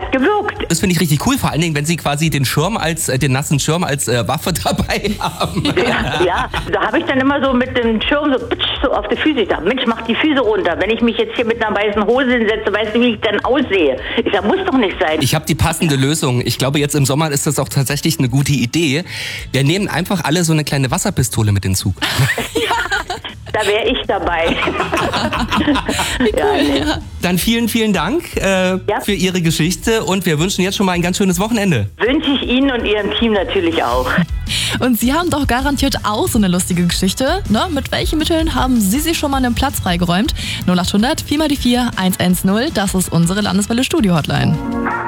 hat gewirkt. Das finde ich richtig cool, vor allen Dingen, wenn Sie quasi den nassen Schirm als Waffe dabei haben. Ja, da habe ich dann immer so mit dem Schirm so auf die Füße. Ich sage, Mensch, mach die Füße runter. Wenn ich mich jetzt hier mit einer weißen Hose hinsetze, weißt du, wie ich dann aussehe? Ich sage, muss doch nicht sein. Ich habe die passende Lösung. Ich glaube, jetzt im Sommer ist das auch tatsächlich eine gute Idee. Wir nehmen einfach alle so eine kleine Wasserpistole mit in den Zug. Da wäre ich dabei. Ja. Dann vielen, vielen Dank für Ihre Geschichte und wir wünschen jetzt schon mal ein ganz schönes Wochenende. Wünsche ich Ihnen und Ihrem Team natürlich auch. Und Sie haben doch garantiert auch so eine lustige Geschichte. Ne? Mit welchen Mitteln haben Sie sich schon mal einen Platz freigeräumt? 0800 4x4 110, das ist unsere Landeswelle Studio Hotline.